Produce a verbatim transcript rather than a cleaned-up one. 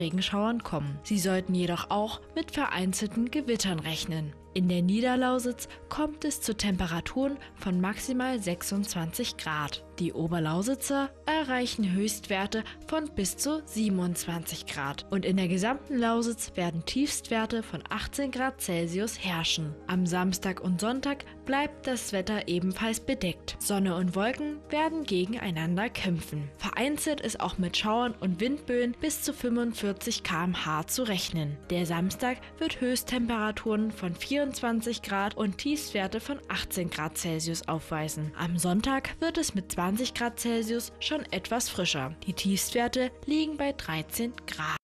Regenschauern kommen. Sie sollten jedoch auch mit vereinzelten Gewittern rechnen. In der Niederlausitz kommt es zu Temperaturen von maximal sechsundzwanzig Grad. Die Oberlausitzer erreichen Höchstwerte von bis zu siebenundzwanzig Grad und in der gesamten Lausitz werden Tiefstwerte von achtzehn Grad Celsius herrschen. Am Samstag und Sonntag bleibt das Wetter ebenfalls bedeckt. Sonne und Wolken werden gegeneinander kämpfen. Vereinzelt ist auch mit Schauern und Windböen bis zu fünfundvierzig Kilometer pro Stunde zu rechnen. Der Samstag wird Höchsttemperaturen von vierundzwanzig Grad und Tiefstwerte von achtzehn Grad Celsius aufweisen. Am Sonntag wird es mit zwanzig Grad Celsius schon etwas frischer. Die Tiefstwerte liegen bei dreizehn Grad.